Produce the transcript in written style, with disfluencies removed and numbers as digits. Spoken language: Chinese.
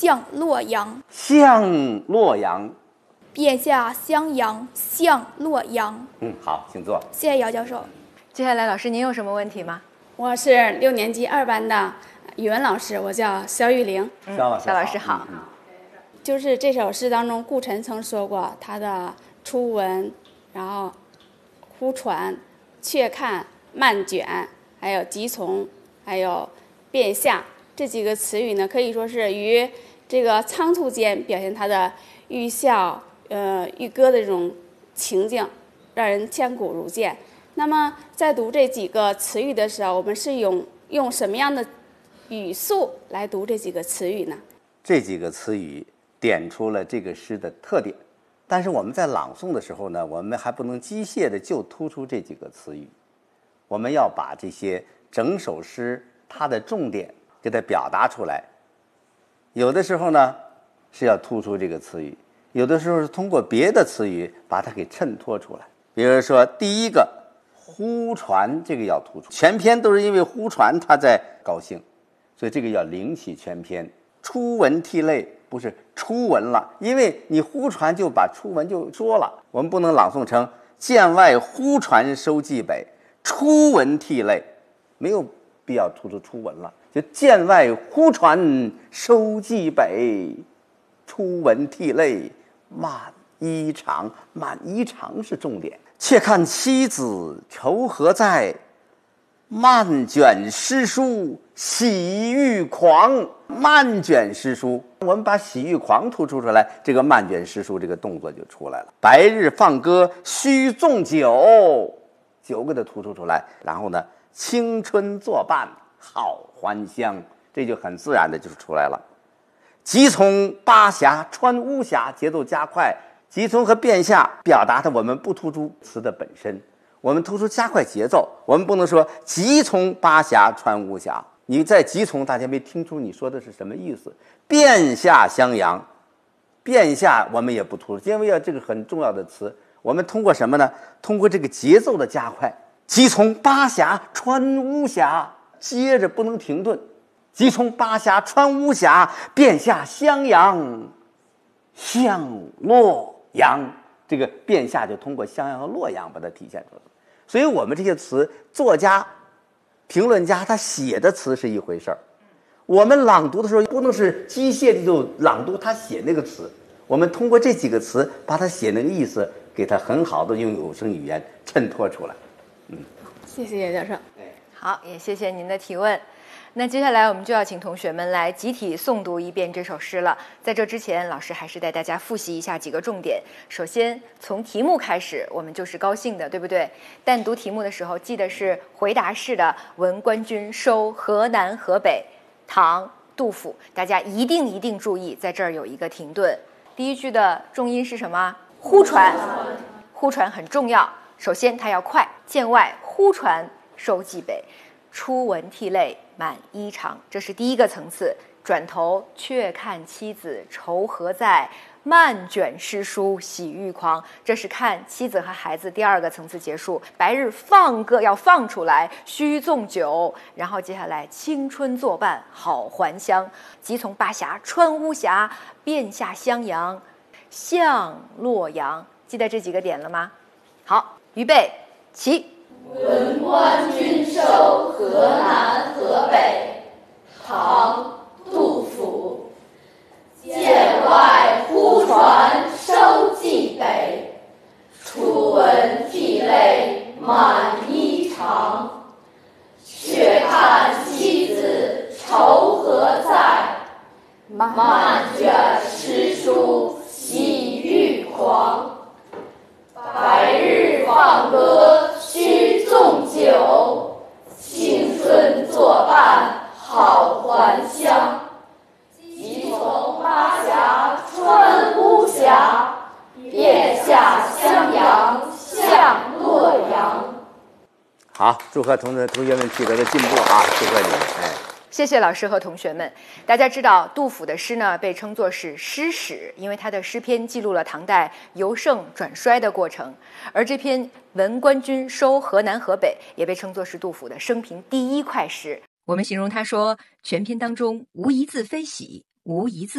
向洛阳。 向洛阳。 便下襄阳，向洛阳。 好，请坐。 谢谢姚教授。 接下来老师您有什么问题吗？ 我是6年级2班的语文老师，我叫肖玉玲。 肖老师好。 就是这首诗当中，顾晨曾说过他的初闻，然后忽传、却看、漫卷，还有急从，还有便下这几个词语呢，可以说是于这个仓促间表现他的寓笑寓歌的这种情境，让人千古如见。那么在读这几个词语的时候，我们是用什么样的语速来读这几个词语呢？ 这几个词语点出了这个诗的特点，但是我们在朗诵的时候呢，我们还不能机械的就突出这几个词语，我们要把这些整首诗它的重点给它表达出来。有的时候呢是要突出这个词语，有的时候是通过别的词语把它给衬托出来。比如说第一个忽传，这个要突出，全篇都是因为忽传他在高兴，所以这个要领起全篇。初闻涕泪不是初闻了，因为你忽传就把初闻就说了，我们不能朗诵成剑外忽传收蓟北，初闻涕泪，没有必要突出初闻了，就剑外忽传收蓟北，初闻涕泪满衣裳，满衣裳是重点。且看妻子愁何在，漫卷诗书喜欲狂。漫卷诗书，我们把喜欲狂突出出来，这个漫卷诗书这个动作就出来了。白日放歌须纵酒，酒给它突出出来。然后呢，青春作伴好还乡，这就很自然的就是出来了。急从巴峡穿巫峡，节奏加快。急从和便下表达的我们不突出词的本身，我们突出加快节奏。我们不能说急从巴峡穿巫峡，你在急从大家没听出你说的是什么意思。便下襄阳，便下我们也不突出，因为这个很重要的词，我们通过什么呢？通过这个节奏的加快。急从巴峡穿巫峡，接着不能停顿。急从巴峡穿巫峡，便下襄阳，向洛阳，这个便下就通过襄阳和洛阳把它体现出来了。所以我们这些词，作家、评论家他写的词是一回事儿，我们朗读的时候不能是机械的就朗读他写那个词，我们通过这几个词把他写那个意思给他很好的用有声语言衬托出来。 谢谢叶教授。 好，也谢谢您的提问。那接下来我们就要请同学们来集体诵读一遍这首诗了。在这之前，老师还是带大家复习一下几个重点。首先，从题目开始，我们就是高兴的，对不对？但读题目的时候，记得是回答式的。闻官军收河南河北，唐·杜甫。大家一定注意，在这儿有一个停顿。第一句的重音是什么？忽传。忽传很重要。首先，它要快。剑外忽传收蓟北，初闻涕泪满衣裳，这是第一个层次。转头却看妻子愁何在，漫卷诗书喜欲狂，这是看妻子和孩子第二个层次结束。白日放歌要放出来，须纵酒，然后接下来青春作伴好还乡。急从巴峡穿巫峡，便下襄阳向洛阳。记得这几个点了吗？好，预备起。 闻官军收河南河北，唐·杜甫。剑外忽传收蓟北，初闻涕泪满衣裳。却看妻子愁何在，漫卷诗书喜欲狂。白日放歌须纵酒，青春作伴好还乡。急从巴峡穿巫峡，便下襄阳向洛阳。 好，祝贺同学们取得了进步啊！祝贺你们！ 谢谢老师和同学们。大家知道，杜甫的诗呢被称作是诗史，因为他的诗篇记录了唐代由盛转衰的过程。而这篇《闻官军收河南河北》也被称作是杜甫的生平第一快诗。我们形容他说，全篇当中无一字非喜，无一字